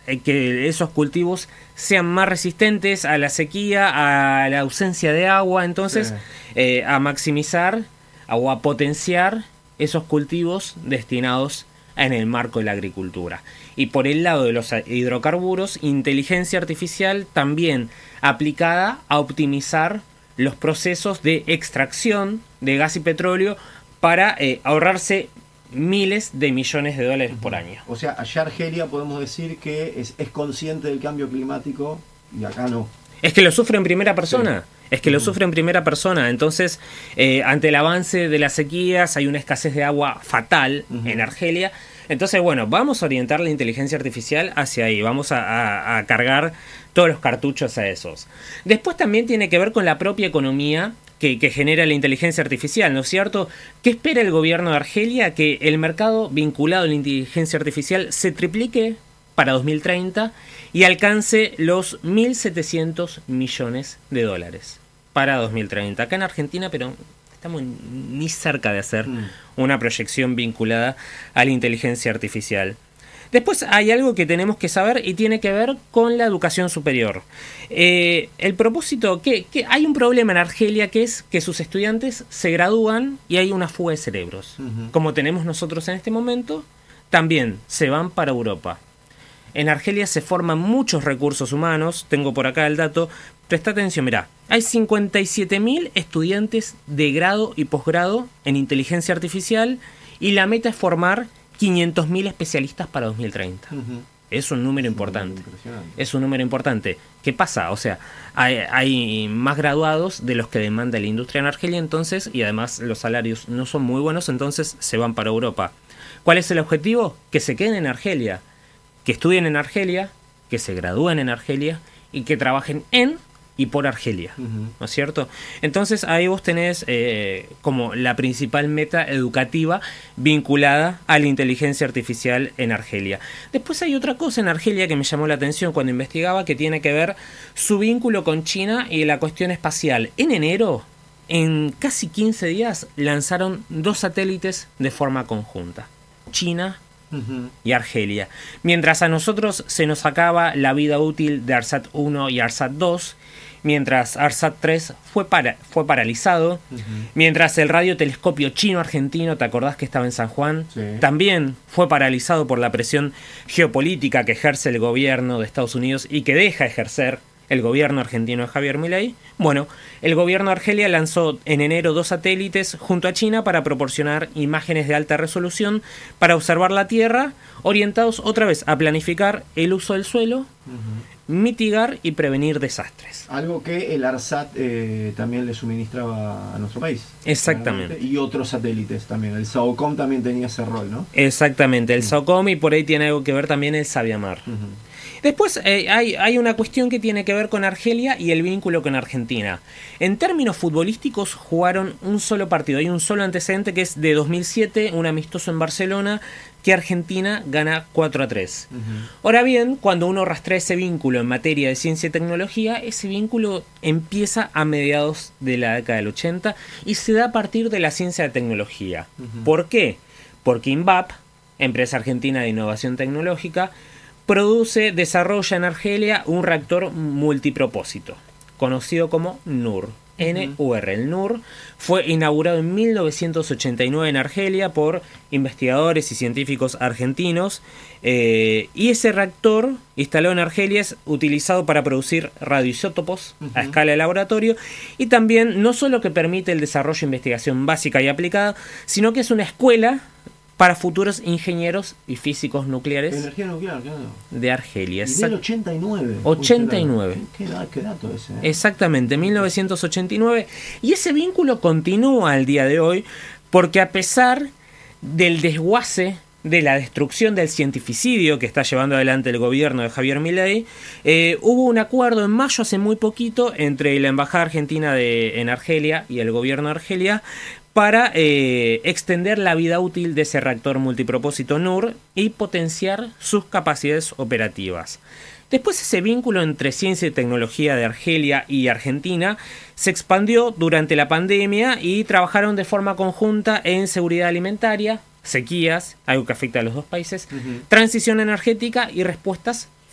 que esos cultivos sean más resistentes a la sequía, a la ausencia de agua, entonces a maximizar o a potenciar esos cultivos destinados en el marco de la agricultura. Y por el lado de los hidrocarburos, inteligencia artificial también aplicada a optimizar los procesos de extracción de gas y petróleo para ahorrarse miles de millones de dólares por año. O sea, allá Argelia podemos decir que es consciente del cambio climático y acá no. Es que lo sufre en primera persona. Es que lo sufre en primera persona. Entonces, ante el avance de las sequías, hay una escasez de agua fatal en Argelia. Entonces, bueno, vamos a orientar la inteligencia artificial hacia ahí. Vamos a cargar todos los cartuchos a esos. Después también tiene que ver con la propia economía que genera la inteligencia artificial, ¿no es cierto? ¿Qué espera el gobierno de Argelia? Que el mercado vinculado a la inteligencia artificial se triplique para 2030 y alcance los 1.700 millones de dólares para 2030. Acá en Argentina, pero estamos ni cerca de hacer una proyección vinculada a la inteligencia artificial. Después hay algo que tenemos que saber y tiene que ver con la educación superior. El propósito, que hay un problema en Argelia, que es que sus estudiantes se gradúan y hay una fuga de cerebros. Como tenemos nosotros en este momento, también se van para Europa. En Argelia se forman muchos recursos humanos, tengo por acá el dato, presta atención, mirá, hay 57.000 estudiantes de grado y posgrado en inteligencia artificial y la meta es formar 500.000 especialistas para 2030. Es un número importante. Es un número importante. ¿Qué pasa? O sea, hay más graduados de los que demanda la industria en Argelia, entonces, y además los salarios no son muy buenos, entonces se van para Europa. ¿Cuál es el objetivo? Que se queden en Argelia, que estudien en Argelia, que se gradúen en Argelia y que trabajen en y por Argelia, ¿no es cierto? Entonces ahí vos tenés como la principal meta educativa vinculada a la inteligencia artificial en Argelia. Después hay otra cosa en Argelia que me llamó la atención cuando investigaba, que tiene que ver su vínculo con China y la cuestión espacial. En enero, en casi 15 días, lanzaron 2 satélites de forma conjunta. China y Argelia. Mientras a nosotros se nos acaba la vida útil de ARSAT 1 y ARSAT 2, mientras ARSAT 3 fue paralizado, mientras el radiotelescopio chino-argentino, ¿te acordás que estaba en San Juan? Sí. También fue paralizado por la presión geopolítica que ejerce el gobierno de Estados Unidos y que deja ejercer el gobierno argentino de Javier Milei. Bueno, el gobierno de Argelia lanzó en enero 2 satélites junto a China para proporcionar imágenes de alta resolución para observar la Tierra, orientados otra vez a planificar el uso del suelo, mitigar y prevenir desastres. Algo que el ARSAT también le suministraba a nuestro país. Exactamente. Y otros satélites también. El SAOCOM también tenía ese rol, ¿no? Exactamente, el SAOCOM, y por ahí tiene algo que ver también el Sabiamar. Después hay una cuestión que tiene que ver con Argelia y el vínculo con Argentina. En términos futbolísticos jugaron un solo partido. Hay un solo antecedente que es de 2007, un amistoso en Barcelona, que Argentina gana 4-3. Ahora bien, cuando uno rastrea ese vínculo en materia de ciencia y tecnología, ese vínculo empieza a mediados de la década del 80 y se da a partir de la ciencia de tecnología. ¿Por qué? Porque INVAP, empresa argentina de innovación tecnológica, desarrolla en Argelia un reactor multipropósito, conocido como NUR. NUR. El NUR fue inaugurado en 1989 en Argelia por investigadores y científicos argentinos, y ese reactor instalado en Argelia es utilizado para producir radioisótopos a escala de laboratorio, y también no solo que permite el desarrollo de investigación básica y aplicada, sino que es una escuela para futuros ingenieros y físicos nucleares. Energía nuclear, claro. De Argelia. Y del 89. 89. ¿Qué dato ese? Exactamente, 1989. Y ese vínculo continúa al día de hoy, porque a pesar del desguace, de la destrucción del cientificidio que está llevando adelante el gobierno de Javier Milei, hubo un acuerdo en mayo, hace muy poquito, entre la Embajada Argentina en Argelia y el gobierno de Argelia, para extender la vida útil de ese reactor multipropósito NUR y potenciar sus capacidades operativas. Después ese vínculo entre ciencia y tecnología de Argelia y Argentina se expandió durante la pandemia y trabajaron de forma conjunta en seguridad alimentaria, sequías, algo que afecta a los dos países, transición energética y respuestas